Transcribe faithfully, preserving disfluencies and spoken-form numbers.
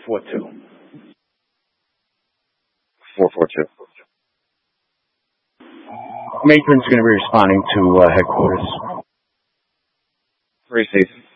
four two. four four two. Matron's going to be responding to uh, headquarters. Three, Steve.